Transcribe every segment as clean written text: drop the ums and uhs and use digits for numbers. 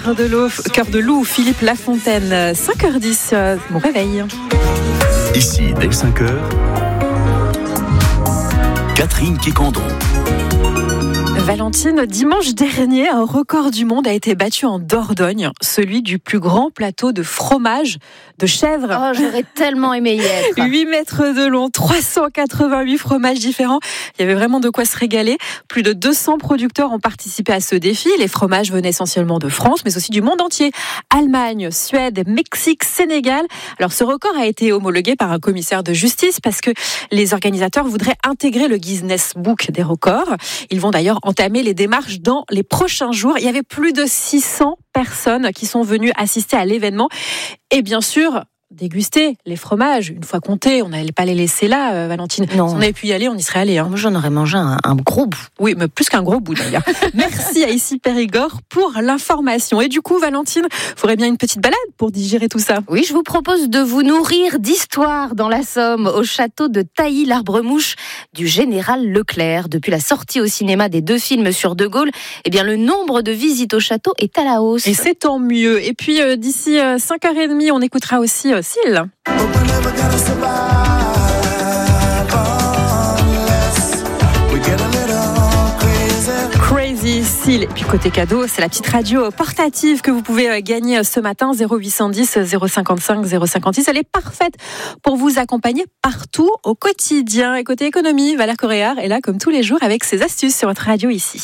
Cœur de loup, Philippe Lafontaine, 5h10, mon réveil. Ici, dès 5h, Catherine Quécandon. Valentine, dimanche dernier, un record du monde a été battu en Dordogne, celui du plus grand plateau de fromage de chèvre. Oh, j'aurais tellement aimé y être. 8 mètres de long, 388 fromages différents. Il y avait vraiment de quoi se régaler. Plus de 200 producteurs ont participé à ce défi. Les fromages venaient essentiellement de France, mais aussi du monde entier. Allemagne, Suède, Mexique, Sénégal. Alors, ce record a été homologué par un commissaire de justice parce que les organisateurs voudraient intégrer le Guinness Book des records. Ils vont d'ailleurs entamer les démarches dans les prochains jours. Il y avait plus de 600 personnes qui sont venues assister à l'événement. Et bien sûr, déguster les fromages. Une fois comptés, on n'allait pas les laisser là, Valentine. Non. Si on avait pu y aller, on y serait allé. Moi, j'en aurais mangé un gros bout. Oui, mais plus qu'un gros bout d'ailleurs. Merci à Ici Périgord pour l'information. Et du coup, Valentine, il faudrait bien une petite balade pour digérer tout ça. Oui, je vous propose de vous nourrir d'histoire dans la Somme, au château de Tailly-l'Arbremouche du général Leclerc. Depuis la sortie au cinéma des 2 films sur De Gaulle, eh bien, le nombre de visites au château est à la hausse. Et c'est tant mieux. Et puis, d'ici 5h30, on écoutera aussi Syl. Crazy Syl. Et puis côté cadeau, c'est la petite radio portative que vous pouvez gagner ce matin, 0810 055 056. Elle est parfaite pour vous accompagner partout au quotidien. Et côté économie, Valère Coréard est là comme tous les jours avec ses astuces sur votre radio ici.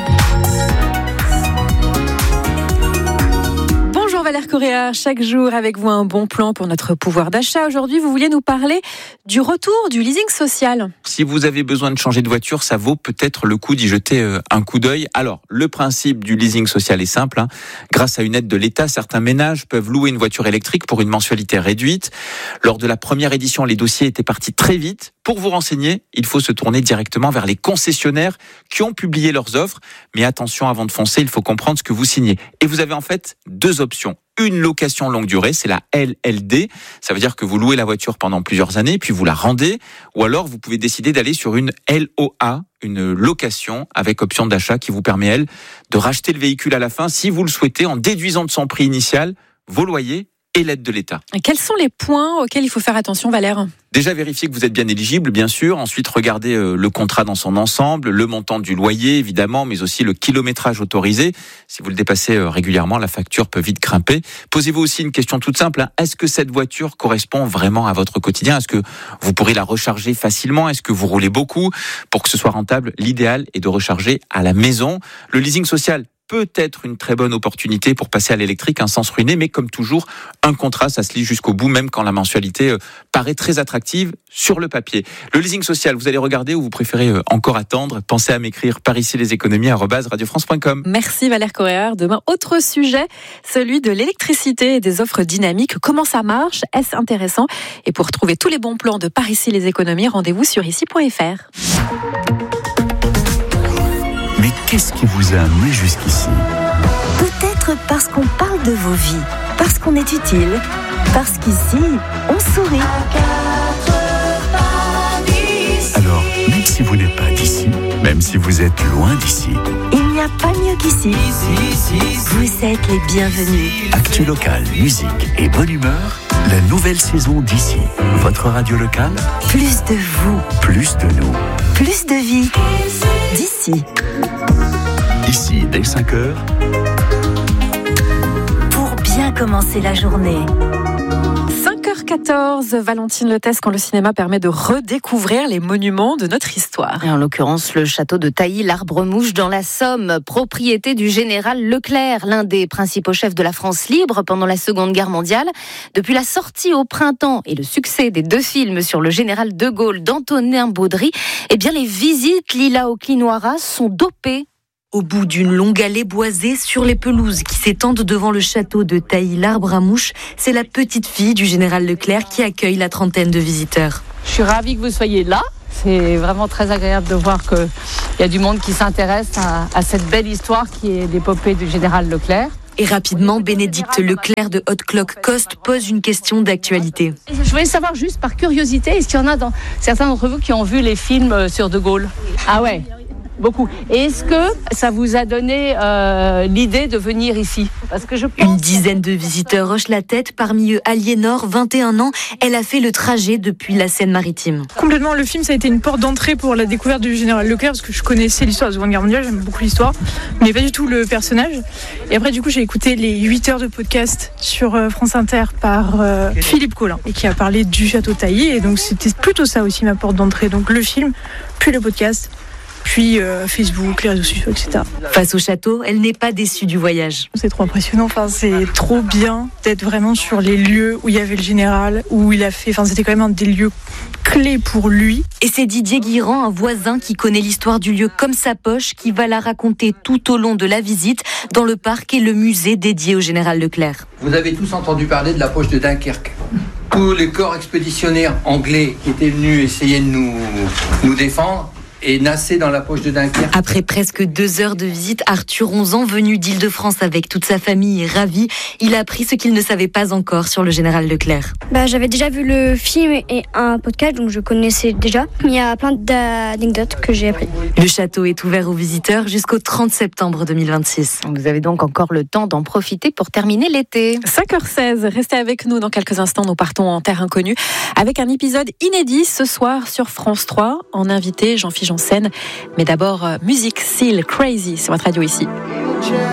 Bonjour Valère Coréard, chaque jour avec vous un bon plan pour notre pouvoir d'achat. Aujourd'hui, vous vouliez nous parler du retour du leasing social. Si vous avez besoin de changer de voiture, ça vaut peut-être le coup d'y jeter un coup d'œil. Alors, le principe du leasing social est simple. Grâce à une aide de l'État, certains ménages peuvent louer une voiture électrique pour une mensualité réduite. Lors de la première édition, les dossiers étaient partis très vite. Pour vous renseigner, il faut se tourner directement vers les concessionnaires qui ont publié leurs offres. Mais attention, avant de foncer, il faut comprendre ce que vous signez. Et vous avez en fait 2 options. Une location longue durée, c'est la LLD. Ça veut dire que vous louez la voiture pendant plusieurs années, puis vous la rendez. Ou alors, vous pouvez décider d'aller sur une LOA, une location avec option d'achat qui vous permet, elle, de racheter le véhicule à la fin, si vous le souhaitez, en déduisant de son prix initial vos loyers et l'aide de l'État. Et quels sont les points auxquels il faut faire attention, Valère ? Déjà, vérifiez que vous êtes bien éligible, bien sûr. Ensuite, regardez le contrat dans son ensemble, le montant du loyer, évidemment, mais aussi le kilométrage autorisé. Si vous le dépassez régulièrement, la facture peut vite grimper. Posez-vous aussi une question toute simple. Est-ce que cette voiture correspond vraiment à votre quotidien ? Est-ce que vous pourrez la recharger facilement ? Est-ce que vous roulez beaucoup ? Pour que ce soit rentable, l'idéal est de recharger à la maison. Le leasing social peut être une très bonne opportunité pour passer à l'électrique sans se ruiner, mais comme toujours, un contrat, ça se lit jusqu'au bout, même quand la mensualité paraît très attractive sur le papier. Le leasing social, vous allez regarder ou vous préférez encore attendre ? Pensez à m'écrire par ici leséconomies@radiofrance.com. Merci Valère Coréard. Demain, autre sujet, celui de l'électricité et des offres dynamiques. Comment ça marche ? Est-ce intéressant ? Et pour retrouver tous les bons plans de Par ici les économies, rendez-vous sur ici.fr. Mais qu'est-ce qui vous a amené jusqu'ici ? Peut-être parce qu'on parle de vos vies, parce qu'on est utile, parce qu'ici, on sourit. Alors, même si vous n'êtes pas d'ici, même si vous êtes loin d'ici, Il n'y a pas mieux qu'ici. Vous êtes les bienvenus. actu local, musique et bonne humeur, la nouvelle saison d'ici. Votre radio locale, Plus de vous, plus de nous. plus de vie. D'ici, Ici, dès 5h, pour bien commencer la journée. 5h14, Valentine Letes, quand le cinéma permet de redécouvrir les monuments de notre histoire. Et en l'occurrence, le château de Tailly-l'Arbremouche dans la Somme, propriété du général Leclerc, l'un des principaux chefs de la France libre pendant la Seconde Guerre mondiale. Depuis la sortie au printemps et le succès des 2 films sur le général de Gaulle d'Antonin Baudry, eh bien les visites Lila au Clinoira sont dopées. Au bout d'une longue allée boisée sur les pelouses qui s'étendent devant le château de Tailly-l'Arbremouche, c'est la petite fille du général Leclerc qui accueille la trentaine de visiteurs. Je suis ravie que vous soyez là. C'est vraiment très agréable de voir qu'il y a du monde qui s'intéresse à cette belle histoire qui est l'épopée du général Leclerc. Et rapidement, Bénédicte Leclerc de Hot Clock Coast pose une question d'actualité. Je voulais savoir juste par curiosité, est-ce qu'il y en a certains d'entre vous qui ont vu les films sur De Gaulle ? Ah ouais. beaucoup. Et est-ce que ça vous a donné l'idée de venir ici? Parce que je pense... Une dizaine de visiteurs hochent la tête, parmi eux Aliénor, 21 ans. Elle a fait le trajet depuis la Seine-Maritime. Complètement, le film ça a été une porte d'entrée pour la découverte du général Leclerc, parce que je connaissais l'histoire de la Seconde Guerre mondiale, j'aime beaucoup l'histoire, mais pas du tout le personnage. Et après du coup j'ai écouté les 8 heures de podcast sur France Inter par Philippe Collin, et qui a parlé du château Tailly, et donc c'était plutôt ça aussi ma porte d'entrée, donc le film, puis le podcast, puis Facebook, les réseaux sociaux, etc. Face au château, elle n'est pas déçue du voyage. C'est trop impressionnant, c'est trop bien d'être vraiment sur les lieux où il y avait le général, où il a fait, c'était quand même un des lieux clés pour lui. Et c'est Didier Guirand, un voisin qui connaît l'histoire du lieu comme sa poche, qui va la raconter tout au long de la visite dans le parc et le musée dédié au général Leclerc. Vous avez tous entendu parler de la poche de Dunkerque. Tous les corps expéditionnaires anglais qui étaient venus essayer de nous défendre et nasser dans la poche de Dunkerque. Après presque 2 heures de visite, Arthur, 11 ans, venu d'Île-de-France avec toute sa famille, est ravi. Il a appris ce qu'il ne savait pas encore sur le général Leclerc. J'avais déjà vu le film et un podcast, donc je connaissais déjà. Il y a plein d'anecdotes que j'ai appris. Le château est ouvert aux visiteurs jusqu'au 30 septembre 2026. Vous avez donc encore le temps d'en profiter pour terminer l'été. 5h16, restez avec nous dans quelques instants. Nous partons en terre inconnue avec un épisode inédit ce soir sur France 3. En invité, Jean-Philippe Janssen. Mais d'abord, musique, Seal, Crazy, c'est votre radio ici.